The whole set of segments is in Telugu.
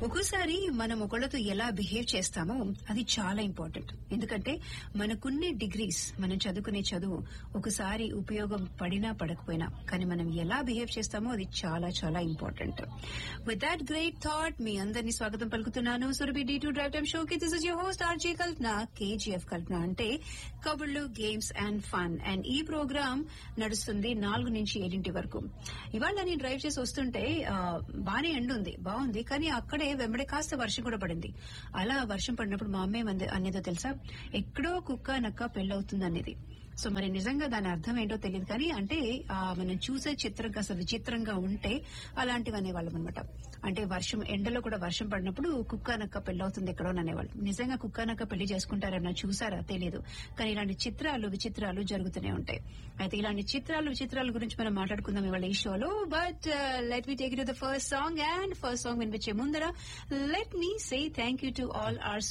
ఒక్కోసారి మనం ఒకళ్ళతో ఎలా బిహేవ్ చేస్తామో అది చాలా ఇంపార్టెంట్. ఎందుకంటే మనకున్నే డిగ్రీస్, మనం చదువుకునే చదువు ఒకసారి ఉపయోగం పడినా పడకపోయినా, కానీ మనం ఎలా బిహేవ్ చేస్తామో అది చాలా చాలా important. With that great thought మీ అందరినీ స్వాగతం పలుకుతున్నాను సురభి D2 డ్రైవ్ టైమ్ షోకి. This is your host RJ Kalpana. KGF కల్పన అంటే కబుర్లు, గేమ్స్ అండ్ ఫన్. అండ్ ఈ ప్రోగ్రామ్ నడుస్తుంది 4 నుంచి 7 వరకు. ఇవాళ నేను డ్రైవ్ చేసి వస్తుంటే బానే ఎండ ఉంది, బాగుంది, కానీ అక్కడే వెంబడే కాస్త వర్షం కూడా పడింది. అలా వర్షం పడినప్పుడు మా అమ్మాయి అనేదో తెలుసా, ఎక్కడో కుక్క నక్క పెళ్ళవుతుంది అనేది. సో మరి నిజంగా దాని అర్థం ఏంటో తెలియదు, కానీ అంటే మనం చూసే చిత్రం కాస్త విచిత్రంగా ఉంటే అలాంటివి అనేవాళ్ళం అనమాట. అంటే ఎండలో కూడా వర్షం పడినప్పుడు కుక్క నక్క పెళ్ళవుతుంది ఎక్కడో అనేవాళ్ళు. నిజంగా కుక్క నక్క పెళ్లి చేసుకుంటారన్నా చూసారా తెలియదు, కానీ ఇలాంటి విచిత్రాలు జరుగుతూనే ఉంటాయి. అయితే ఇలాంటి విచిత్రాల గురించి మనం మాట్లాడుకుందాం ఇవాళ ఈ షోలో. But let me take it to the first song. And first song వినిపించే ముందర let me say thank you to all our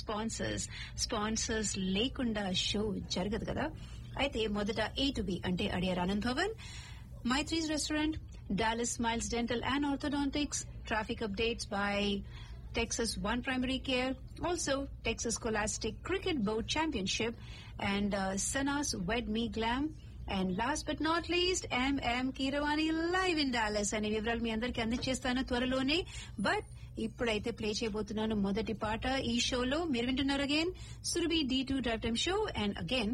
sponsors లేకుండా షో జరగదు కదా. అయితే మొదట A to B అంటే Adyar Anand Bhavan, Maitri's restaurant, Dallas smiles dental and orthodontics, traffic updates by Texas One Primary Care, also Texas Scholastic Cricket Board Championship, and Sana's Wed Me Glam, and last but not least MM Keeravani live in Dallas. అనే వివరాలు మీ అందరికీ అందించేస్తాను త్వరలోనే. బట్ ఇప్పుడైతే ప్లే చేయబోతున్నాను మొదటి పాట ఈ షోలో. మీరు వింటున్నారు again Surabhi D2 drive time show. And again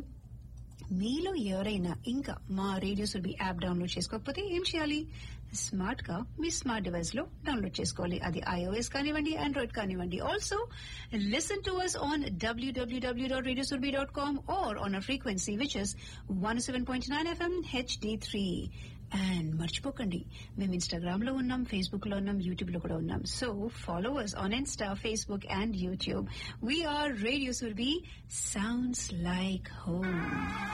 మీలో ఎవరైనా ఇంకా మా రేడియో సురభి యాప్ డౌన్లోడ్ చేసుకోకపోతే ఏం చేయాలి? స్మార్ట్ గా మీ స్మార్ట్ డివైస్ లో డౌన్లోడ్ చేసుకోవాలి. అది iOS కానివ్వండి, ఆండ్రాయిడ్ కానివ్వండి. Also listen to us on www.radiosurbi.com or on a frequency which is 107.9 FM HD3. And మర్చిపోకండి, మేము ఇన్స్టాగ్రామ్ లో ఉన్నాం, ఫేస్బుక్ లో ఉన్నాం, యూట్యూబ్ లో కూడా ఉన్నాం. So follow us on Insta, Facebook and YouTube. We are Radio Surbi. Sounds like home.